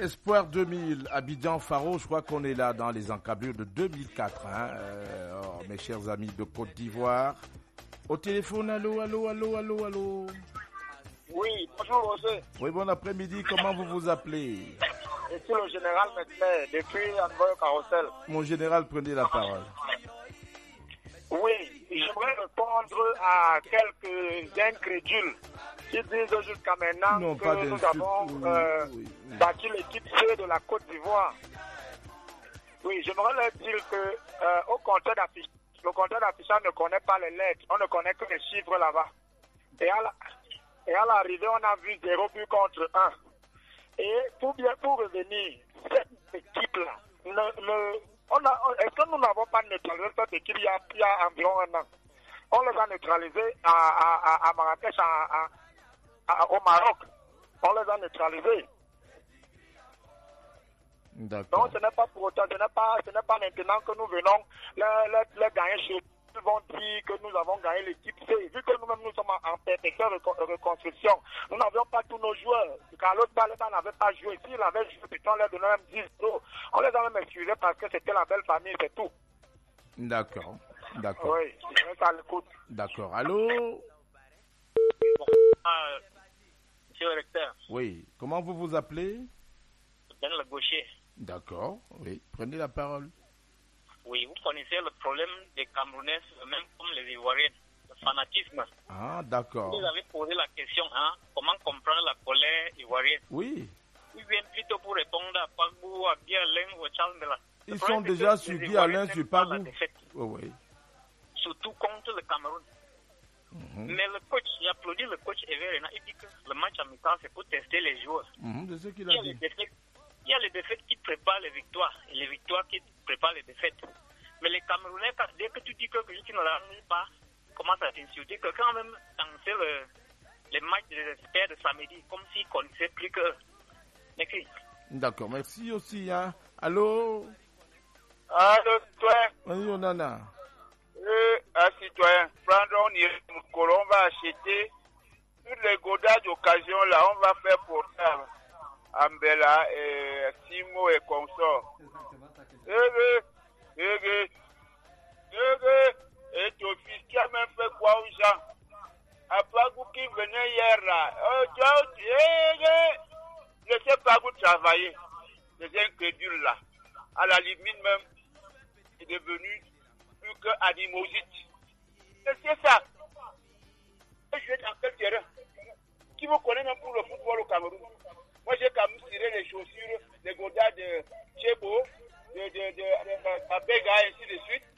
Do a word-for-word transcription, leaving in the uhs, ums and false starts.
Espoir deux mille, Abidjan Faro, je crois qu'on est là dans les encablures de deux mille quatre, hein. euh, oh, mes chers amis de Côte d'Ivoire. Au téléphone, allô, allô, allô, allô, allô. Oui, bonjour Roger. Oui, bon après-midi, comment vous vous appelez? Je suis le général Mettler, depuis Envoy Carrousel. Mon général, prenez la parole. Oui, j'aimerais répondre à quelques incrédules qui disent jusqu'à maintenant non, que nous avons euh, oui, oui. battu l'équipe C de la Côte d'Ivoire. Oui, j'aimerais leur dire que euh, au compteur d'affichage, le compteur d'affichage ne connaît pas les lettres, on ne connaît que les chiffres là-bas. Et à, la, et à l'arrivée, on a vu zéro but contre un. Et pour bien pour revenir, cette équipe-là, ne, ne, on a, est-ce que nous n'avons pas neutralisé cette équipe il y a, il y a environ un an? On les a neutralisés à, à, à, à Marrakech, à, à, à, au Maroc. On les a neutralisés. D'accord. Donc ce n'est pas pour autant, ce n'est pas, ce n'est pas maintenant que nous venons les, les, les gagner chez eux. Ils vont dire que nous avons gagné l'équipe C. Vu que nous-mêmes nous sommes en, en perpétuelle reconstruction, nous n'avions pas tous nos joueurs. Carlos Baleba n'avait pas joué. S'il avait joué, putain, on les donnait même dix euros. On les a même excusés parce que c'était la belle famille, c'est tout. D'accord. D'accord. Oui, je reste à l'écoute. D'accord. Allô? Ah, monsieur le recteur. Oui. Comment vous vous appelez? Ben le gaucher. D'accord. Oui. Prenez la parole. Oui, vous connaissez le problème des Camerounais, même comme les Ivoiriens, le fanatisme. Ah, d'accord. Vous avez posé la question, hein, comment comprendre la colère ivoirienne? Oui. Ils viennent plutôt pour répondre à Pagbou, à Guy Alain ou à Charles Mela. Ils sont déjà sur Guy Alain, sur Pagbou. Oh, oui. Surtout contre le Cameroun. Mm-hmm. Mais le coach, j'ai applaudi le coach Everena, il dit que le match amical, c'est pour tester les joueurs. Mm-hmm, c'est ce qu'il a dit. Il y a les défaites qui préparent les victoires et les victoires qui préparent les défaites. Mais les Camerounais, dès que tu dis que tu ne l'arrives pas, commencent à t'insulter, que quand même, c'est le, les matchs des experts de samedi, comme s'ils connaissaient plus que. Merci. D'accord, merci aussi. Hein. Allô? Allô, citoyen? Oui, on en a. Euh, un citoyen, prendrons on va acheter toutes les godasses d'occasion là, on va faire pour ça. Ambela et Simo et consorts. Et ton fils qui a même fait quoi aux gens? Après vous qui venait hier là, laissez pas vous travailler. Les incrédules là, à la limite même, est devenu plus que animosité. C'est ça. Je vais dans quel terrain? Qui vous connaît même pour le football au Cameroun? Moi, j'ai quand même tiré les chaussures, les godasses de Chebo, de, de, de, de, de Babega, et ainsi de suite.